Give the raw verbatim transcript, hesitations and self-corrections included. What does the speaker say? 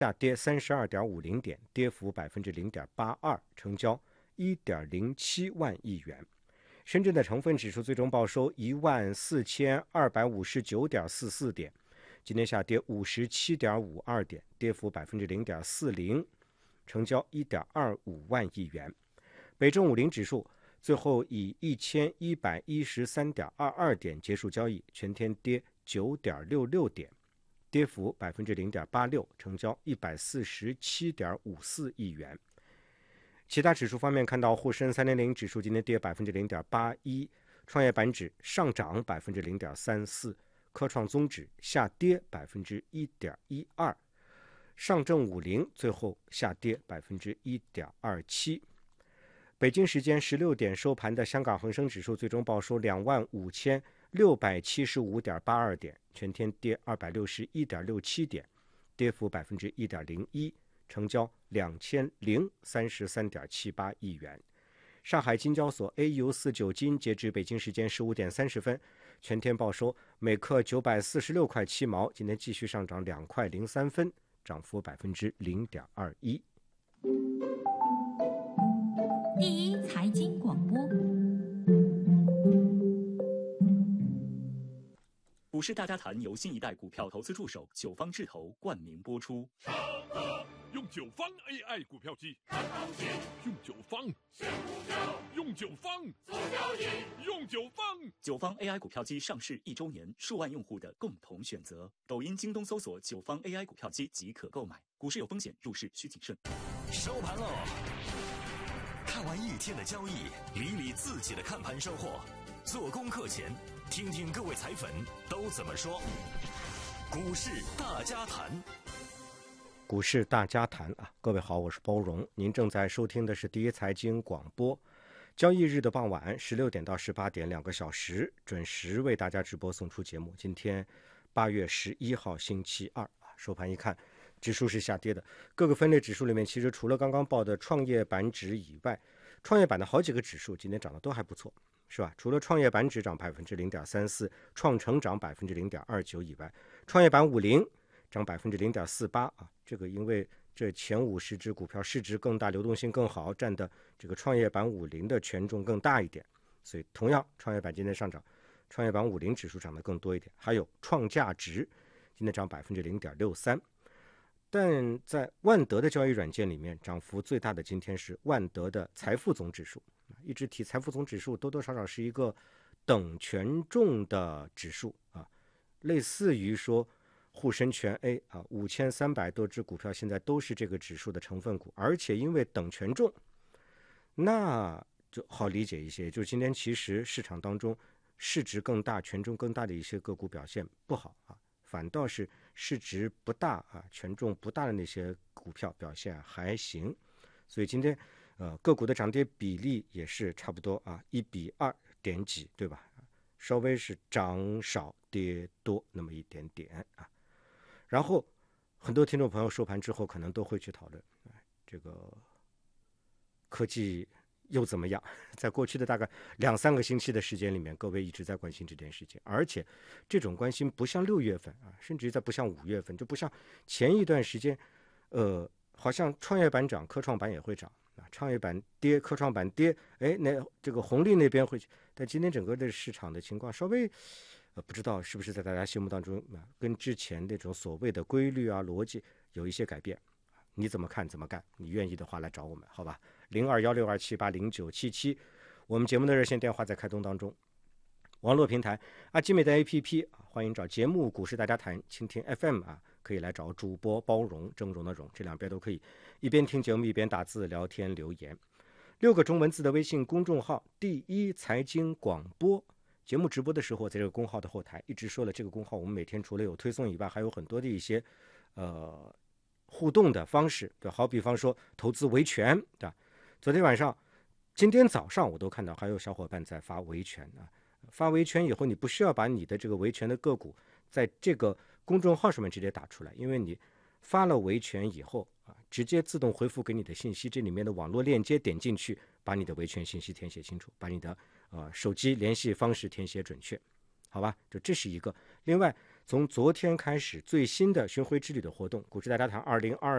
下跌三十二点五零点，跌幅百分之零点八二，成交一点零七万亿元。深圳的成分指数最终报收一万四千二百五十九点四四点，今天下跌五十七点五二点，跌幅百分之零点四零，成交一点二五万亿元。北证五零指数最后以一千一百一十三点二二点结束交易，全天跌九点六六点，跌幅百分之零点八六，成交一百四十七点五四亿元。其他指数方面，看到沪深三零零指数今天跌百分之零点八一，创业板指上涨百分之零点三四，科创综指下跌百分之一点一二，上证五零最后下跌百分之一点二七。北京时间十六点收盘的香港恒生指数最终报收两万五千六百七十五点八二点，全天跌二百六十一点六七点，跌幅百分之一点零一，成交两千零三十三点七八亿元。上海金交所 A 五四九金截至北京时间十五点三十分，全天报收每克九百四十六块七毛，今天继续上涨两块零三分，涨幅百分之零点二一。 第一财经广播， 股市大家谈由新一代股票投资助手九方智投冠名播出。 用九方 A I 股票机，用九方用九方用九方九方 A I 股票机上市一周年，数万用户的共同选择。抖音、京东搜索九方 A I 股票机即可购买。股市有风险，入市需谨慎。 收盘喽！看完一天的交易，理理自己的看盘收获。做功课前，听听各位彩粉都怎么说。股市大家谈。 股市大家谈啊，各位好，我是包荣，您正在收听的是第一财经广播。交易日的傍晚十六点到十八点，两个小时准时为大家直播送出节目。今天八月十一号星期二啊，收盘一看，指数是下跌的。各个分类指数里面，其实除了刚刚报的创业板指以外，创业板的好几个指数今天涨得都还不错，是吧？除了创业板指涨百分之零点三四，创成涨百分之零点二九以外，创业板五零涨百分之零点四八啊。这个因为这前五十只股票市值更大，流动性更好，占的这个创业板五零的权重更大一点，所以同样创业板今天上涨，创业板五零指数涨得更多一点。还有创价值今天涨百分之零点六三。但在万德的交易软件里面，涨幅最大的今天是万德的财富总指数。一直提财富总指数，多多少少是一个等权重的指数啊，类似于说沪深全 A 啊，五千三百多只股票现在都是这个指数的成分股，而且因为等权重，那就好理解一些。就是今天其实市场当中市值更大、权重更大的一些个股表现不好啊。反倒是市值不大啊、权重不大的那些股票表现还行，所以今天呃个股的涨跌比例也是差不多啊，一比二点几，对吧？稍微是涨少跌多那么一点点啊。然后很多听众朋友收盘之后可能都会去讨论，这个科技又怎么样？在过去的大概两三个星期的时间里面，各位一直在关心这件事情，而且这种关心不像六月份啊，甚至于在不像五月份，就不像前一段时间，呃，好像创业板涨，科创板也会涨啊，创业板跌，科创板跌，哎，那这个红利那边会，但今天整个的市场的情况稍微，呃，不知道是不是在大家心目当中啊，跟之前那种所谓的规律啊、逻辑有一些改变。你怎么看怎么干，你愿意的话来找我们，好吧？零二幺六二七八零九七七，我们节目的热线电话在开通当中。网络平台阿基美的 A P P 欢迎找节目股市大家谈，蜻蜓 F M 啊，可以来找主播包容，峥嵘的嵘，这两边都可以一边听节目一边打字聊天留言。六个中文字的微信公众号第一财经广播，节目直播的时候在这个公号的后台一直说了，这个公号我们每天除了有推送以外，还有很多的一些呃互动的方式，对，好比方说投资维权，对吧？昨天晚上、今天早上我都看到还有小伙伴在发维权啊。发维权以后，你不需要把你的这个维权的个股在这个公众号上面直接打出来，因为你发了维权以后啊，直接自动回复给你的信息，这里面的网络链接点进去，把你的维权信息填写清楚，把你的呃手机联系方式填写准确，好吧？就这是一个。另外， 从昨天开始最新的巡回之旅的活动，股市大家谈二零二二